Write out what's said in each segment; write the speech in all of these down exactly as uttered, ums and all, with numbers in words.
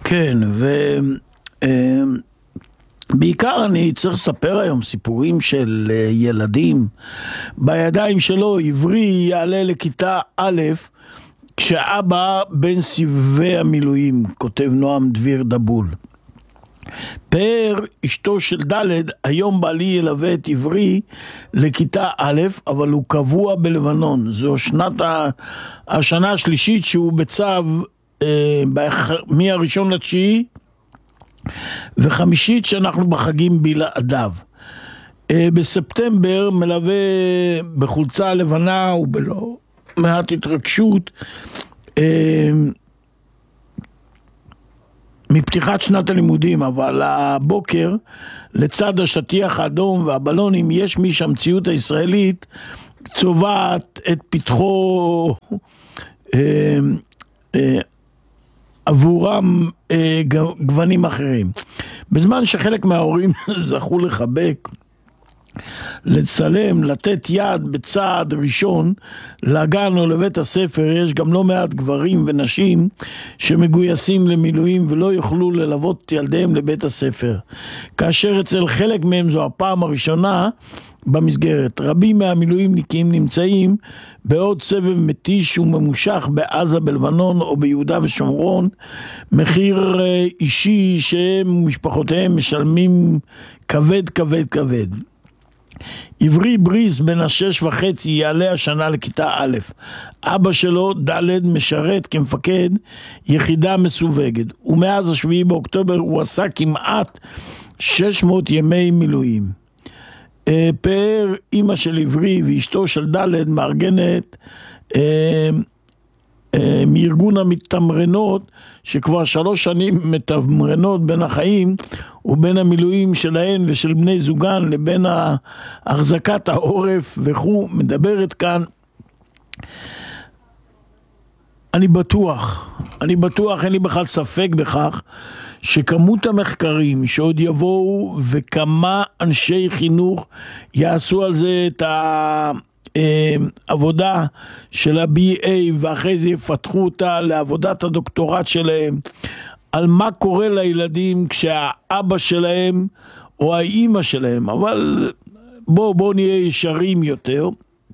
כן, ובעיקר אני צריך לספר היום סיפורים של ילדים. בידיים שלו עברי יעלה לכיתה א', כשאבא בין סבבי המילואים, כותב נועם דביר דבול. פאר, אשתו של ד', היום בעלי ילווה את עברי לכיתה א', אבל הוא קבוע בלבנון. זו שנת ה... השנה השלישית שהוא בצו אה, מהראשון לתשיעי, וחמישית שאנחנו בחגים בלעדיו. אה, בספטמבר מלווה בחולצה לבנה ובלא מעט התרגשות אה, מפתיחת שנת הלימודים, אבל הבוקר לצד השטיח האדום והבלונים יש מי שהמציאות הישראלית צובעת את פתחו אה, אה, עבורם אה, גוונים אחרים. בזמן שחלק מההורים זכו לחבק, לצלם, לתת יד בצעד ראשון לגן או לבית הספר, יש גם לא מעט גברים ונשים שמגויסים למילואים ולא יוכלו ללוות את ילדיהם לבית הספר, כאשר אצל חלק מהם זו הפעם הראשונה במסגרת. רבים מהמילואימניקים נמצאים בעוד סבב מתיש וממושך בעזה, בלבנון או ביהודה ושומרון, מחיר אישי שהם ומשפחותיהם משלמים כבד כבד כבד. עברי בריס בן השש וחצי יעלה השנה לכיתה א'. אבא שלו ד' משרת כמפקד יחידה מסווגת, ומאז השביעי באוקטובר הוא עשה כמעט שש מאות ימי מילואים. פאר, אמא של עברי ואשתו של ד', מארגנת אה, אה, מארגון המתמרנות, שכבר שלוש שנים מתמרנות בין החיים ובין המילואים שלהן ושל בני זוגן לבין החזקת העורף וכו'. מדברת כאן, אני בטוח, אני בטוח, אין לי בכלל ספק בכך, שכמות המחקרים שעוד יבואו וכמה אנשי חינוך יעשו על זה את העבודה של ה-בי איי ואחרי זה יפתחו אותה לעבודת הדוקטורט שלהם, על מה קורה לילדים כשהאבא שלהם או האימא שלהם, אבל בואו בוא נהיה ישרים יותר,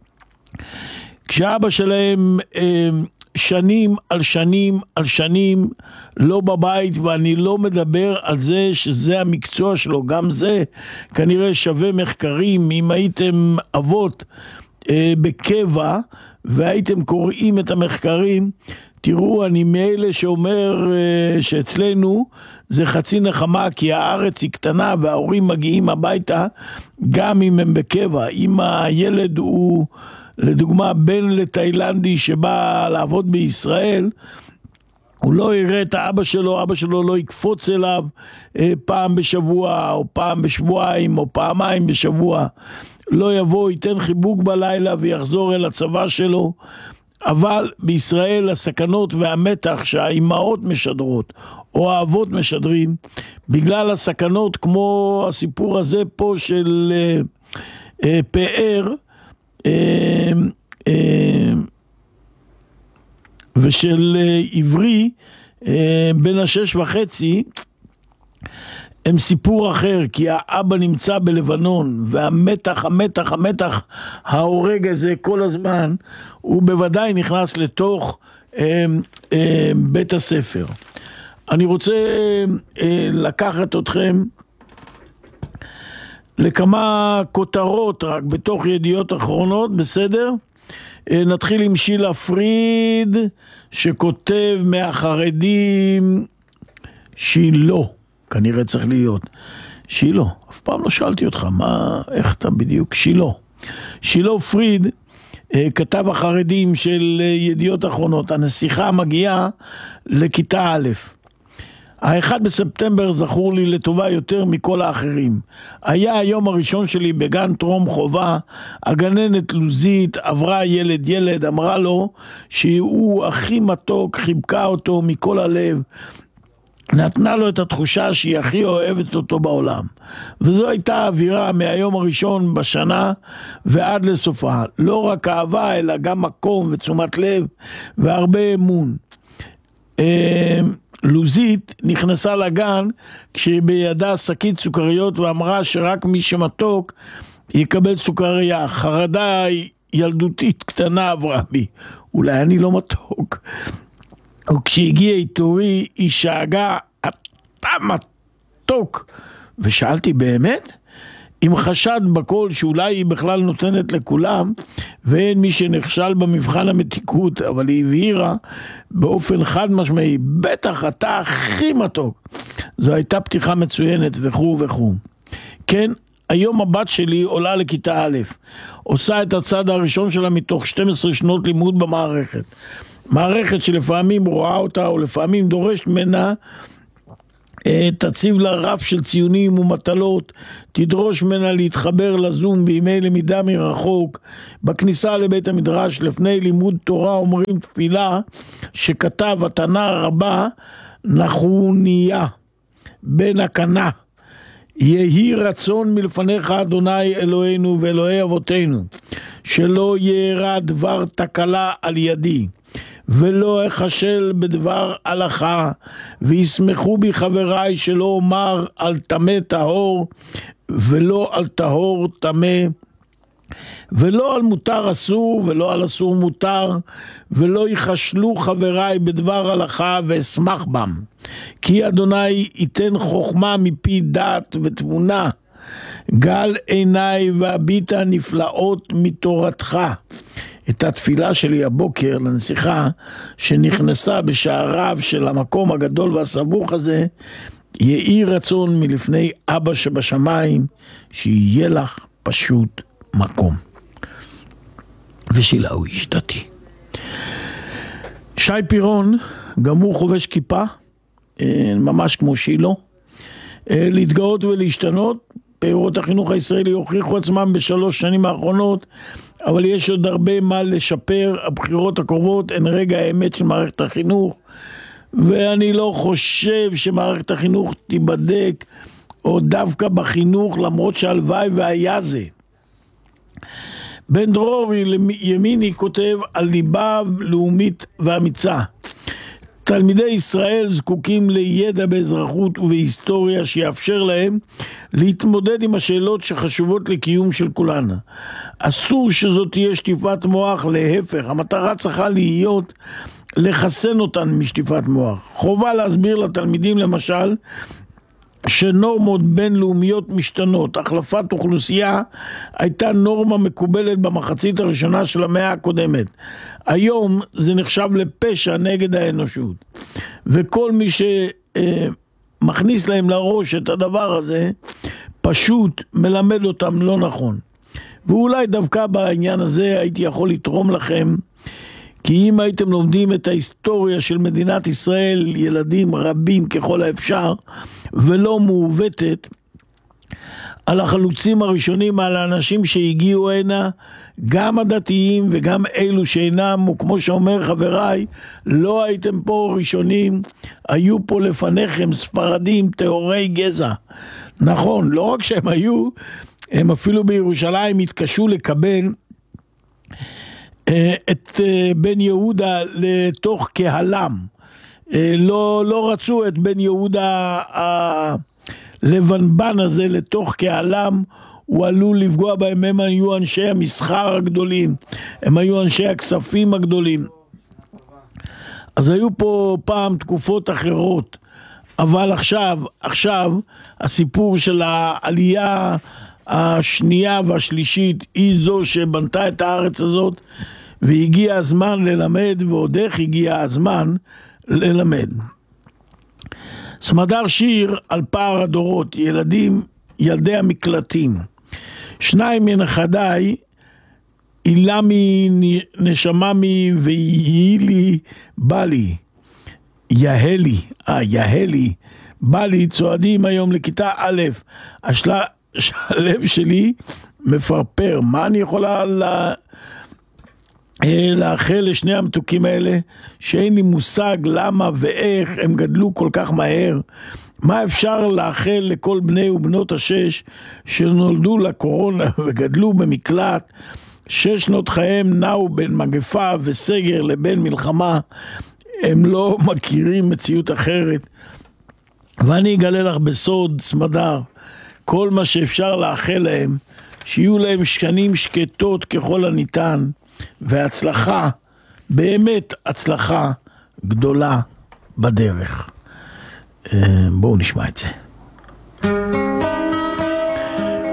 כשאבא שלהם שנים על שנים על שנים לא בבית, ואני לא מדבר על זה שזה המקצוע שלו, גם זה כנראה שווה מחקרים. אם הייתם אבות אה, בקבע והייתם קוראים את המחקרים, תראו, אני מאלה שאומר אה, שאצלנו זה חצי נחמה, כי הארץ היא קטנה וההורים מגיעים הביתה גם אם הם בקבע. אם הילד הוא לדוגמה בן לתאילנדי שבא לעבוד בישראל, הוא לא יראה את האבא שלו, אבא שלו לא יקפוץ אליו אה, פעם בשבוע או פעם בשבועיים או פעמיים בשבוע, לא יבוא, ייתן חיבוק בלילה ויחזור אל הצבא שלו. אבל בישראל הסכנות והמתח שהאימהות משדרות או האבות משדרים, בגלל הסכנות כמו הסיפור הזה פה של אה, אה, פאר אה, אה, ושל אה, עברי אה, בין השש וחצי, הם סיפור אחר, כי האבא נמצא בלבנון, והמתח, המתח, המתח, ההורג הזה כל הזמן, הוא בוודאי נכנס לתוך אה, אה, בית הספר. אני רוצה אה, לקחת אתכם לכמה כותרות רק בתוך ידיעות אחרונות, בסדר? אה, נתחיל עם שילה פריד, שכותב מהחרדים, שילה. כנראה צריך להיות שילה. אף פעם לא שאלתי אותך מה, איך אתה בדיוק שילה. שילה פריד כתב החרדים של ידיעות אחרונות, הנסיכה מגיעה לכיתה א'. האחד בספטמבר זכור לי לטובה יותר מכל האחרים. היה היום הראשון שלי בגן טרום חובה. הגננת לוזית עברה ילד ילד, אמרה לו שהוא הכי מתוק, חיבקה אותו מכל הלב, נתנה לו את התחושה שהיא הכי אוהבת אותו בעולם. וזו הייתה האווירה מהיום הראשון בשנה ועד לסופה. לא רק אהבה, אלא גם מקום ותשומת לב והרבה אמון. לוזית נכנסה לגן כשבידה שקית סוכריות ואמרה שרק מי שמתוק יקבל סוכריה. חרדה ילדותית קטנה עברה בי, אולי אני לא מתוק. וכשהגיע איתורי היא שאגה, אתה מתוק? ושאלתי באמת? עם חשד בכל שאולי היא בכלל נותנת לכולם ואין מי שנכשל במבחן המתיקות, אבל היא הבהירה באופן חד משמעי, בטח אתה הכי מתוק. זו הייתה פתיחה מצוינת וכו' וכו'. כן, היום הבת שלי עולה לכיתה א', עושה את הצד הראשון שלה מתוך שתים עשרה שנות לימוד במערכת. מערכת שלפעמים רואה אותה או לפעמים דורשת ממנה, תציב לה רף של ציונים ומטלות, תדרוש ממנה להתחבר לזום בימי למידה מרחוק, בכניסה לבית המדרש לפני לימוד תורה אומרים תפילה שכתב התנא רבה נחוניה בן הקנה, יהי רצון מלפניך אדוני אלוהינו ואלוהי אבותינו, שלא יארע דבר תקלה על ידי, ולא אחשל בדבר הלכה, וישמחו בי חבריי שלא אומר על טמא טהור, ולא על טהור טמא, ולא על מותר אסור, ולא על אסור מותר, ולא יחשלו חבריי בדבר הלכה ואשמח בם. כי אדוני ייתן חוכמה מפי דעת ותבונה, גל עיניי והביטה נפלאות מתורתך. את התפילה שלי הבוקר לנסיכה שנכנסה בשעריו של המקום הגדול והסבוך הזה, יהי רצון מלפני אבא שבשמיים שיהיה לך פשוט מקום. ושילה הוא השתתי. שי פירון, גם הוא חובש כיפה, ממש כמו שילו, להתגאות ולהשתנות. פירות החינוך הישראלי הוכיחו עצמם בשלוש שנים האחרונות, אבל יש עוד הרבה מה לשפר. הבחירות הקרובות הן רגע האמת של מערכת החינוך, ואני לא חושב שמערכת החינוך תיבדק, או דווקא בחינוך, למרות שהלוואי והיה זה. בן דרור ימיני כותב על ליבה לאומית ואמיצה. תלמידי ישראל זקוקים לידע באזרחות ובהיסטוריה שיאפשר להם להתמודד עם השאלות שחשובות לקיום של כולנו. אסור שזאת תהיה שטיפת מוח, להפך, המטרה צריכה להיות לחסן אותן משטיפת מוח. חובה להסביר לתלמידים למשל שנורמות בינלאומיות משתנות. החלפת אוכלוסייה הייתה נורמה מקובלת במחצית הראשונה של המאה הקודמת. היום זה נחשב לפשע נגד האנושות. וכל מי שמכניס להם לראש את הדבר הזה, פשוט מלמד אותם לא נכון. ואולי דווקא בעניין הזה הייתי יכול לתרום לכם, כי אם הייתם לומדים את ההיסטוריה של מדינת ישראל, ילדים רבים ככל האפשר, ולא מעוותת, על החלוצים הראשונים, על האנשים שהגיעו הנה, גם הדתיים וגם אלו שאינם, וכמו שאומר חבריי, לא הייתם פה ראשונים, היו פה לפניכם ספרדים טהורי גזע. נכון, לא רק שהם היו, הם אפילו בירושלים התקשו לקבל את בן יהודה לתוך קהלם. לא, לא רצו את בן יהודה הלבנבן הזה לתוך קהלם, הוא עלול לפגוע בהם. הם היו אנשי המסחר הגדולים, הם היו אנשי הכספים הגדולים. אז היו פה פעם תקופות אחרות, אבל עכשיו, עכשיו הסיפור של העלייה השנייה והשלישית היא זו שבנתה את הארץ הזאת, והגיע הזמן ללמד, ועוד איך הגיע הזמן ללמד. סמדר שיר על פער הדורות, ילדים, ילדי המקלטים. שניים מנכדיי, אילמי נשממי ויהילי בלי, יהלי, אה, יהלי, בלי, צועדים היום לכיתה א', השלה, הלב שלי מפרפר. מה אני יכולה לה, לאחל לשני המתוקים האלה, שאין לי מושג למה ואיך הם גדלו כל כך מהר. מה אפשר לאחל לכל בני ובנות השש שנולדו לקורונה וגדלו במקלט, שש שנות חייהם נעו בין מגפה וסגר לבין מלחמה. הם לא מכירים מציאות אחרת. ואני אגלה לך בסוד, סמדר, כל מה שאפשר לאחל להם, שיהיו להם שנים שקטות ככל הניתן, והצלחה, באמת הצלחה גדולה בדרך. בואו נשמע את זה.